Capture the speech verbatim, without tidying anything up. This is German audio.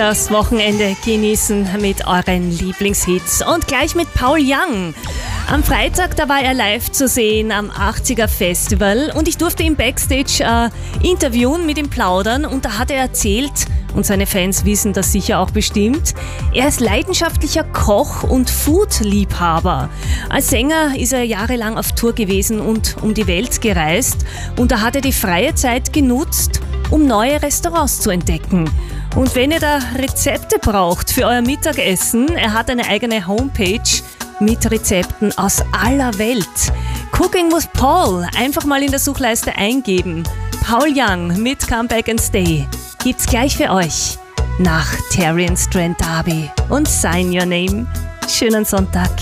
Das Wochenende genießen mit euren Lieblingshits und gleich mit Paul Young. Am Freitag, da war er live zu sehen am achtziger Festival und ich durfte ihn Backstage äh, interviewen, mit ihm plaudern und da hat er erzählt, und seine Fans wissen das sicher auch bestimmt, er ist leidenschaftlicher Koch und Food-Liebhaber. Als Sänger ist er jahrelang auf Tour gewesen und um die Welt gereist und da hat er die freie Zeit genutzt, um neue Restaurants zu entdecken. Und wenn ihr da Rezepte braucht für euer Mittagessen, er hat eine eigene Homepage mit Rezepten aus aller Welt. Cooking with Paul, einfach mal in der Suchleiste eingeben. Paul Young mit Come Back and Stay gibt's gleich für euch nach Terry and Strand D'Arby und Sign Your Name. Schönen Sonntag.